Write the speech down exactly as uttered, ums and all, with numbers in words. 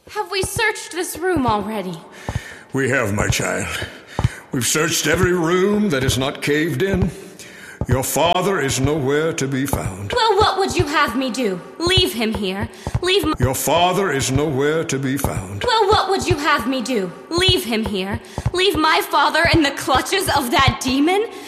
Have we searched this room already? We have, my child. We've searched every room that is not caved in. Your father is nowhere to be found. Well, what would you have me do? Leave him here? Leave my... Your father is nowhere to be found. Well, what would you have me do? Leave him here? Leave my father in the clutches of that demon?